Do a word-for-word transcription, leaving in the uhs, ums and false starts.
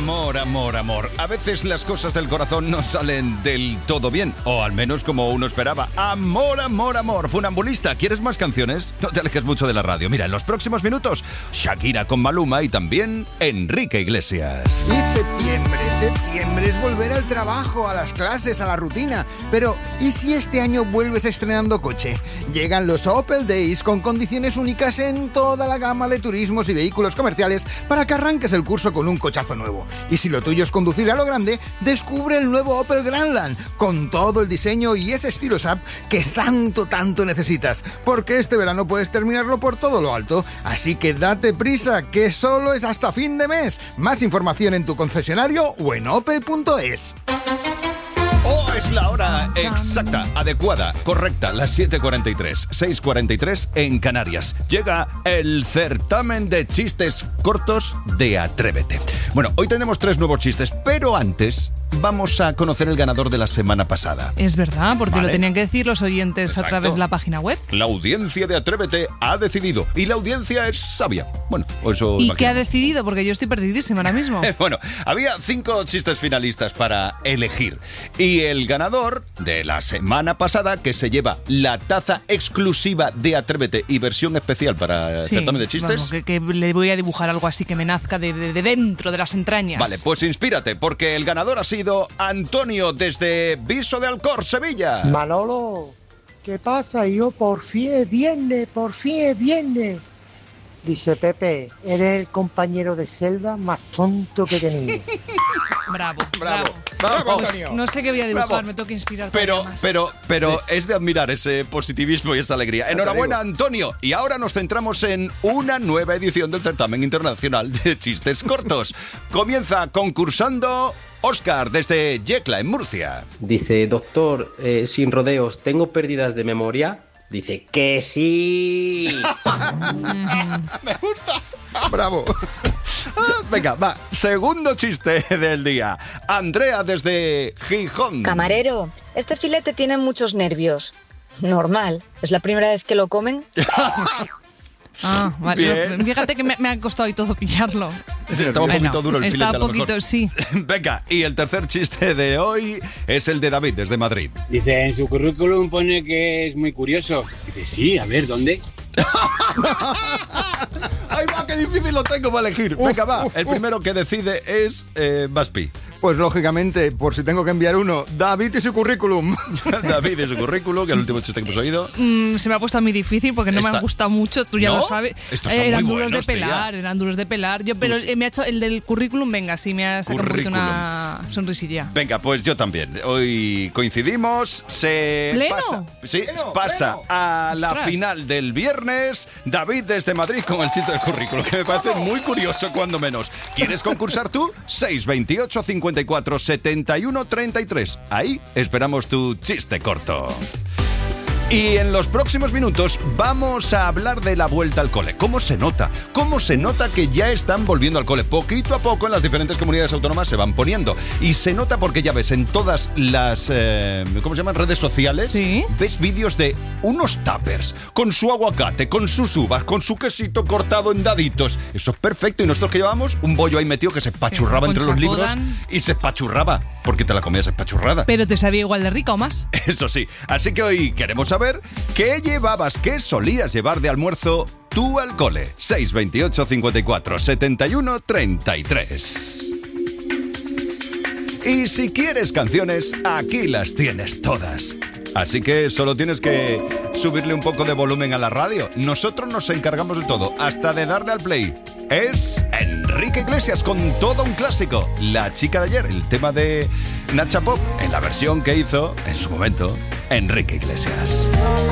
Amor, amor, amor. A veces las cosas del corazón no salen del todo bien, o al menos como uno esperaba. Amor, amor, amor. Funambulista, ¿quieres más canciones? No te alejes mucho de la radio. Mira, en los próximos minutos, Shakira con Maluma y también Enrique Iglesias. Y septiembre, septiembre es volver al trabajo, a las clases, a la rutina. Pero, ¿y si este año vuelves estrenando coche? Llegan los Opel Days con condiciones únicas en toda la gama de turismos y vehículos comerciales para que arranques el curso con un cochazo nuevo. Y si lo tuyo es conducir a lo grande, descubre el nuevo Opel Grandland con todo el diseño y ese estilo S A P que tanto, tanto necesitas. Porque este verano puedes terminarlo por todo lo alto. Así que date prisa, que solo es hasta fin de mes. Más información en tu concesionario o en opel punto es. Oh, es la hora exacta, adecuada, correcta, las siete cuarenta y tres, seis cuarenta y tres en Canarias. Llega el certamen de chistes cortos de Atrévete. Bueno, hoy tenemos tres nuevos chistes, pero antes vamos a conocer el ganador de la semana pasada. Es verdad, porque Vale. lo tenían que decir los oyentes Exacto. a través de la página web. La audiencia de Atrévete ha decidido, y la audiencia es sabia. Bueno, eso ¿Y qué ha imaginamos. decidido? Porque yo estoy perdidísima ahora mismo. Bueno, había cinco chistes finalistas para elegir. Y el ganador de la semana pasada, que se lleva la taza exclusiva de Atrévete y versión especial para el Sí, certamen de chistes. vamos, que, que le voy a dibujar algo así que me nazca de, de, de dentro, de las entrañas. Vale, pues inspírate, porque el ganador ha sido Antonio desde Viso de Alcor, Sevilla. Manolo, ¿qué pasa? Yo por fin es viernes, por fin es viernes. Dice Pepe, eres el compañero de celda más tonto que he tenido. Bravo, Bravo, bravo. bravo, Pues Antonio. no sé qué voy a dibujar, Bravo. me toca inspirar Pero, todavía más. pero, pero es de admirar ese positivismo y esa alegría. Enhorabuena, Antonio. Y ahora nos centramos en una nueva edición del Certamen Internacional de Chistes Cortos. Comienza concursando Óscar desde Yecla, en Murcia. Dice, doctor, eh, sin rodeos, ¿tengo pérdidas de memoria? Dice, que sí. Me gusta. Bravo. Venga, va. Segundo chiste del día. Andrea desde Gijón. Camarero, este filete tiene muchos nervios. Normal, ¿es la primera vez que lo comen? Ah, vale. Bien. Fíjate que me, me ha costado y todo pillarlo. Estaba un Bueno, poquito duro el filete, estaba a lo un poquito, mejor. sí. Venga, y el tercer chiste de hoy es el de David desde Madrid. Dice, en su currículum pone que es muy curioso. Dice, sí, a ver, ¿dónde? ¡Ay, va, qué difícil lo tengo para elegir! Uf, Venga, va. uf, el uf. primero que decide es eh, Baspi. Pues lógicamente, por si tengo que enviar uno, David y su currículum. David y su currículum, que es el último chiste que hemos oído. Mm, se me ha puesto muy difícil porque no me Esta- han gustado mucho, tú ya ¿No? lo sabes. Estos son Eh, eran muy duros buenos, de pelar, tía. eran duros de pelar. Yo, pero Tú sí. eh, me ha hecho el del currículum, venga, sí me ha sacado un poquito Currículum. una sonrisilla. Venga, pues yo también. Hoy coincidimos. Se ¿Pleno? pasa, sí, Pleno, pasa pleno. a la Ostras. final del viernes. David desde Madrid con el chiste del currículum, que me parece muy curioso, cuando menos. ¿Quieres concursar tú? seis veintiocho cincuenta y cuatro setenta y uno treinta y tres. Ahí esperamos tu chiste corto. Y en los próximos minutos vamos a hablar de la vuelta al cole. ¿Cómo se nota? ¿Cómo se nota que ya están volviendo al cole? Poquito a poco en las diferentes comunidades autónomas se van poniendo. Y se nota porque ya ves en todas las, eh, ¿cómo se llaman? Redes sociales. Sí. Ves vídeos de unos tuppers con su aguacate, con sus uvas, con su quesito cortado en daditos. Eso es perfecto. Y nosotros que llevábamos un bollo ahí metido que se espachurraba con entre los libros chapodan. y se espachurraba porque te la comías espachurrada. Pero te sabía igual de rica o más. Eso sí, así que hoy queremos saber qué llevabas, qué solías llevar de almuerzo tú al cole. seis veintiocho cincuenta y cuatro setenta y uno treinta y tres. Y si quieres canciones, aquí las tienes todas. Así que solo tienes que subirle un poco de volumen a la radio. Nosotros nos encargamos de todo, hasta de darle al play. Es Enrique Iglesias con todo un clásico. La chica de ayer, el tema de Nacha Pop, en la versión que hizo, en su momento, Enrique Iglesias.